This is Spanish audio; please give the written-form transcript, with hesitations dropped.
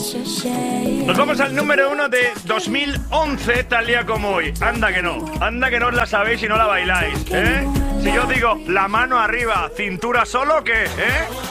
Nos vamos al número 1 de 2011, tal día como hoy. Anda que no os la sabéis y no la bailáis, ¿eh? Si yo digo la mano arriba, cintura solo, ¿qué? ¿Eh?